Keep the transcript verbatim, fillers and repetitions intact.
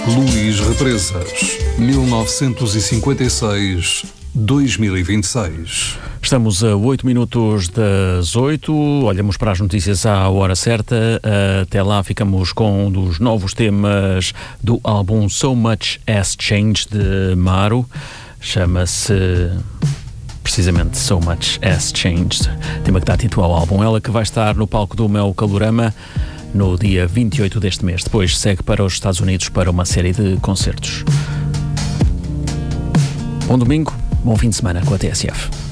Luís Represas, mil novecentos e cinquenta e seis a dois mil e vinte e seis. Estamos a oito minutos das oito, olhamos para as notícias à hora certa. Até lá ficamos com um dos novos temas do álbum So Much Has Changed, de Maro. Chama-se precisamente So Much Has Changed, tema que dá título ao álbum. Ela que vai estar no palco do Mel Calorama no dia vinte e oito deste mês. Depois segue para os Estados Unidos para uma série de concertos. Bom domingo, bom fim de semana com a T S F.